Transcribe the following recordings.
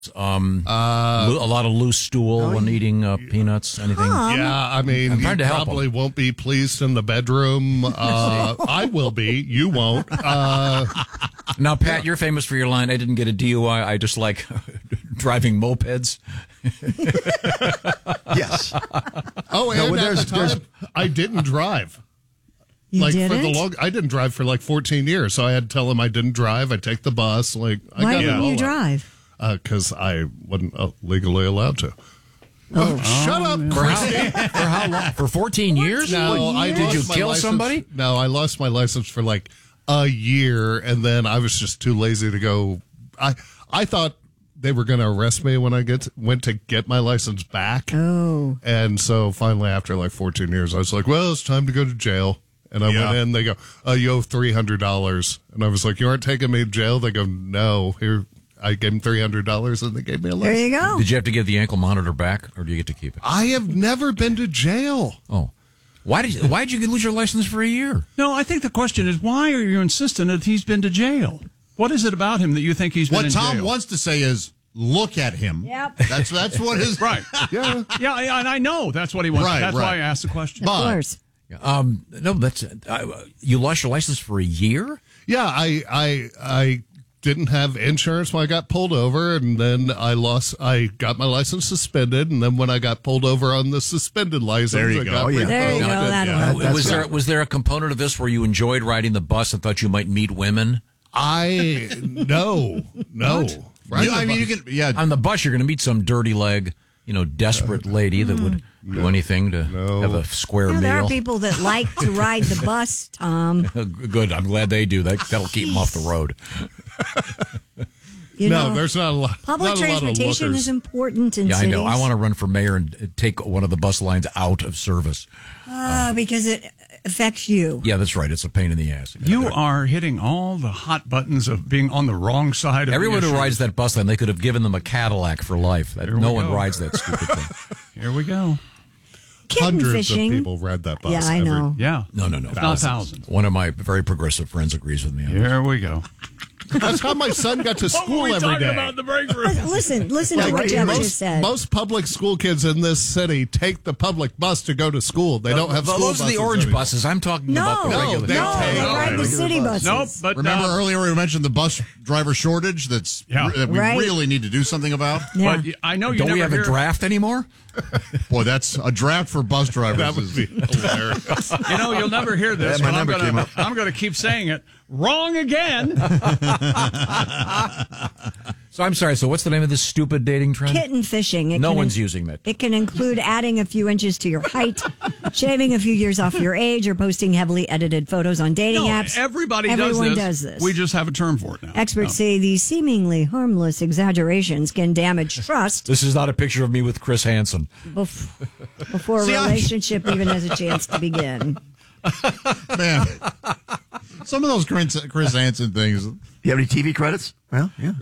A lot of loose stool when eating peanuts, anything. Yeah, I mean, I'm trying to you help probably him. won't be pleased in the bedroom. I will be. You won't. Now, Pat, you're famous for your line, I didn't get a DUI, I just like driving mopeds. Yes. Oh, and well, at the time, I didn't drive. You like didn't? I didn't drive for like 14 years, so I had to tell him I didn't drive. I take the bus. Like, I Why got it didn't all you up. drive? Because I wasn't legally allowed to. Oh. Shut up, Christy. For how long? For 14 years? No, I Did you lost my kill license- somebody? No, I lost my license for like a year, and then I was just too lazy to go. I thought they were going to arrest me when I went to get my license back. Oh. And so finally, after like 14 years, I was like, well, it's time to go to jail. And I went in, they go, you owe $300. And I was like, you aren't taking me to jail? They go, no. Here, I gave them $300 and they gave me a There license. you go. Did you have to give the ankle monitor back, or do you get to keep it? I have never been to jail. Oh. Why did you lose your license for a year? No, I think the question is, why are you insistent that he's been to jail? What is it about him that you think he's been in What jail? Tom wants to say is, look at him. Yep. That's what his Right. Yeah. Yeah, and I know that's what he wants. Right, That's right. why I asked the question. Of But course. No, that's you lost your license for a year? Yeah, I didn't have insurance when I got pulled over, and then I got my license suspended, and then when I got pulled over on the suspended license, There you I go. got Oh, yeah. There you revoked. go. That'll work. Was there a component of this where you enjoyed riding the bus and thought you might meet women? No. Right? I mean, you can, yeah. On the bus, you're going to meet some dirty leg, desperate lady that would do anything to have a square Yeah, there meal. are people that like to ride the bus, Tom. Good. I'm glad they do. That'll keep them off the road. You No, know, there's not a lot. public not a lot of transportation lookers. is important in Yeah, I cities. know. I want to run for mayor and take one of the bus lines out of service. Because it affects you. Yeah, that's right. It's a pain in the ass. You are hitting all the hot buttons of being on the wrong side of Everyone the who issue. rides that bus line, they could have given them a Cadillac for life. Here we No one go. rides that stupid thing. Here we go. Kitten Hundreds fishing. of people ride that bus. Yeah, I know. Yeah. No. If not thousands. One of my very progressive friends agrees with me on this. Here we go. That's how my son got to school every day. the break room? Listen to what Jeff just said. Most public school kids in this city take the public bus to go to school. They don't have school Those are the buses orange anymore. buses. I'm talking No, about the regular. they no, take- they ride the city buses. Nope. But Remember earlier we mentioned the bus driver shortage that we Right. really need to do something about? Yeah. But I know you Don't never we have hear, a draft anymore? Boy, that's a draft for bus drivers. That would be hilarious. You know, you'll never hear this. Yeah, my but number came up. I'm going to keep saying it. Wrong again. So I'm sorry. So what's the name of this stupid dating trend? Kitten fishing. No one's using that. It can include adding a few inches to your height, shaving a few years off your age, or posting heavily edited photos on dating No, apps. everyone does this. We just have a term for it now. Experts say these seemingly harmless exaggerations can damage trust This is not a picture of me with Chris Hansen. before a See, relationship even has a chance to begin. Man, some of those Chris Hansen things. You have any TV credits? Well, yeah.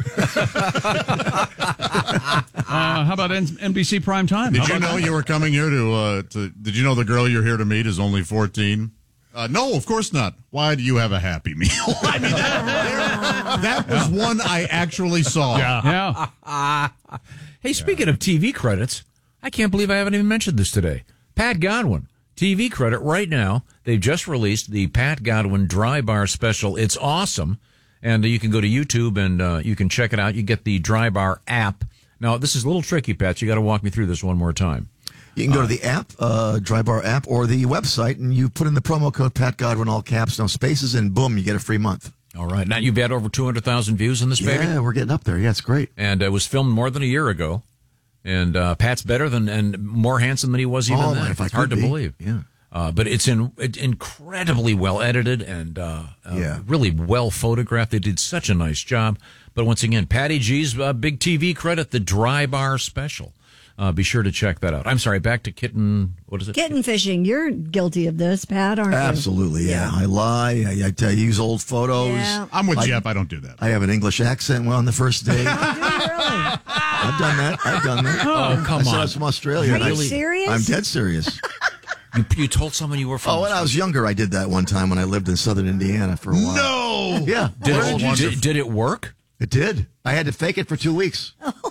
How about NBC Prime Time? Did How you about know that? you were coming here to did you know the girl you're here to meet is only 14? No, of course not. Why do you have a Happy Meal? I mean, that was one I actually saw. Yeah. Hey, speaking of TV credits, I can't believe I haven't even mentioned this today. Pat Godwin, TV credit right now. They've just released the Pat Godwin Dry Bar Special. It's awesome. And you can go to YouTube and you can check it out. You get the Dry Bar app. Now, this is a little tricky, Pat. You got to walk me through this one more time. You can go to the app, Dry Bar app, or the website, and you put in the promo code Pat Godwin, all caps, no spaces, and boom, you get a free month. All right. Now, you've had over 200,000 views in this, baby? Yeah, we're getting up there. Yeah, it's great. And it was filmed more than a year ago. And Pat's better than and more handsome than he was even then. if I It's hard to could be. believe. Yeah. But it's incredibly well edited and really well photographed. They did such a nice job. But once again, Patty G's big TV credit, the Dry Bar Special. Be sure to check that out. I'm sorry, back to kitten. What is it? Kitten fishing. You're guilty of this, Pat, aren't you? Absolutely, yeah. I lie. I use old photos. Yeah. I'm with Jeff. I don't do that. I have an English accent on the first day. Do you really? I've done that. Oh, come I said I on. was from Australia. Are and you I- serious? I'm dead serious. You told someone you were from. Oh, when I was younger, I did that one time when I lived in southern Indiana for a while. No. Yeah. Did it work? It did. I had to fake it for 2 weeks.